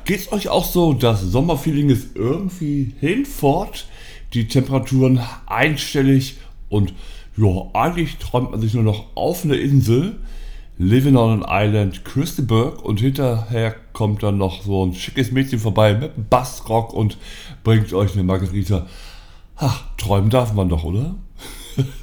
Geht's euch auch so? Das Sommerfeeling ist irgendwie hinfort. Die Temperaturen einstellig und ja, eigentlich träumt man sich nur noch auf eine Insel. Living on an Island, Christeberg, und hinterher kommt dann noch so ein schickes Mädchen vorbei mit einem Bassrock und bringt euch eine Margarita. Ach, träumen darf man doch, oder?